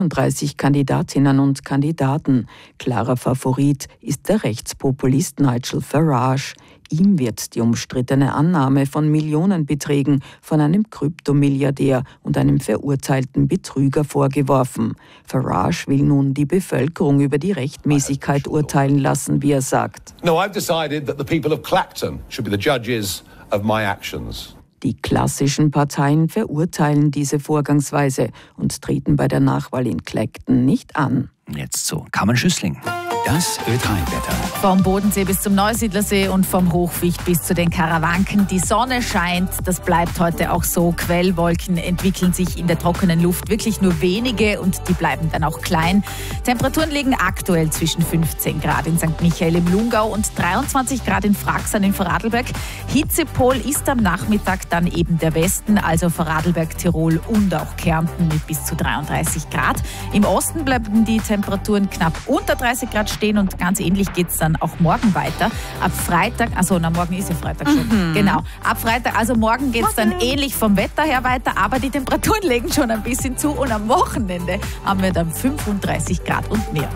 30 Kandidatinnen und Kandidaten. Klarer Favorit ist der Rechtspopulist Nigel Farage. Ihm wird die umstrittene Annahme von Millionenbeträgen von einem Kryptomilliardär und einem verurteilten Betrüger vorgeworfen. Farage will nun die Bevölkerung über die Rechtmäßigkeit urteilen lassen, wie er sagt. No, I've decided that the people of Clacton should be the judges of my actions. Die klassischen Parteien verurteilen diese Vorgangsweise und treten bei der Nachwahl in Clacton nicht an. Jetzt so, Carmen Schüssling. Das Ö3-Wetter. Vom Bodensee bis zum Neusiedlersee und vom Hochwicht bis zu den Karawanken. Die Sonne scheint, das bleibt heute auch so. Quellwolken entwickeln sich in der trockenen Luft wirklich nur wenige und die bleiben dann auch klein. Temperaturen liegen aktuell zwischen 15 Grad in St. Michael im Lungau und 23 Grad in Fraxern in Vorarlberg. Hitzepol ist am Nachmittag dann eben der Westen, also Vorarlberg, Tirol und auch Kärnten mit bis zu 33 Grad. Im Osten bleiben die Temperaturen knapp unter 30 Grad stehen und ganz ähnlich geht es dann auch morgen weiter. Ab Freitag, morgen ist ja Freitag schon. Genau, ab Freitag, also morgen geht es dann ähnlich vom Wetter her weiter, aber die Temperaturen legen schon ein bisschen zu und am Wochenende haben wir dann 35 Grad und mehr.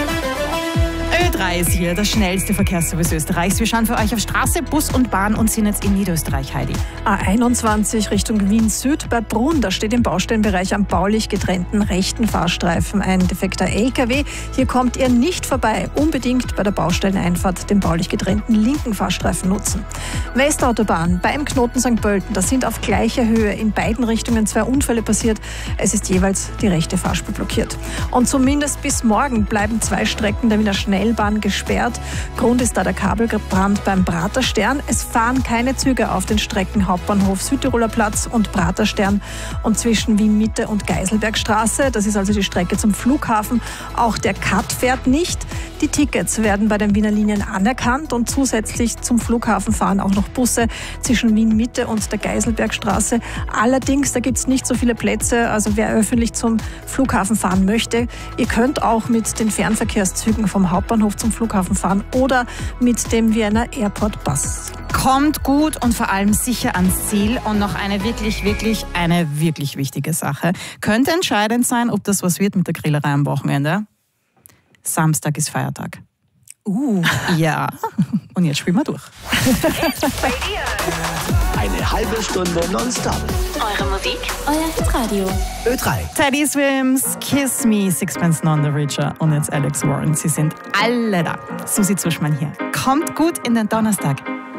Ö3 ist hier, das schnellste Verkehrsservice Österreichs. Wir schauen für euch auf Straße, Bus und Bahn und sind jetzt in Niederösterreich, Heidi. A21 Richtung Wien Süd bei Brunn. Da steht im Baustellenbereich am baulich getrennten rechten Fahrstreifen ein defekter LKW. Hier kommt ihr nicht vorbei. Unbedingt bei der Baustelleneinfahrt den baulich getrennten linken Fahrstreifen nutzen. Westautobahn beim Knoten St. Pölten. Da sind auf gleicher Höhe in beiden Richtungen 2 Unfälle passiert. Es ist jeweils die rechte Fahrspur blockiert. Und zumindest bis morgen bleiben 2 Strecken der Wiener Schnellbahn gesperrt. Grund ist da der Kabelbrand beim Praterstern. Es fahren keine Züge auf den Strecken Hauptbahnhof Südtiroler Platz und Praterstern und zwischen Wien Mitte und Geiselbergstraße. Das ist also die Strecke zum Flughafen. Auch der CAT fährt nicht. Die Tickets werden bei den Wiener Linien anerkannt und zusätzlich zum Flughafen fahren auch noch Busse zwischen Wien Mitte und der Geiselbergstraße. Allerdings, da gibt es nicht so viele Plätze, also wer öffentlich zum Flughafen fahren möchte, ihr könnt auch mit den Fernverkehrszügen vom Hauptbahnhof zum Flughafen fahren oder mit dem Vienna Airport Bus. Kommt gut und vor allem sicher ans Ziel. Und noch eine wirklich wichtige Sache. Könnte entscheidend sein, ob das was wird mit der Grillerei am Wochenende. Samstag ist Feiertag. Ja. Und jetzt spielen wir durch. Eine halbe Stunde nonstop. Eure Musik, euer Hitradio. Ö3. Teddy Swims, Kiss Me, Sixpence None the Richer und jetzt Alex Warren. Sie sind alle da. Susi Zuschmann hier. Kommt gut in den Donnerstag.